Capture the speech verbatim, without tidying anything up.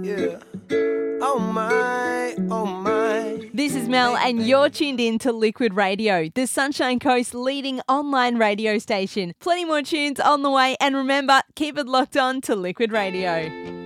Yeah. Oh my, oh my. This is Mel and you're tuned in to Liquid Radio, the Sunshine Coast's leading online radio station. Plenty more tunes on the way and remember, keep it locked on to Liquid Radio.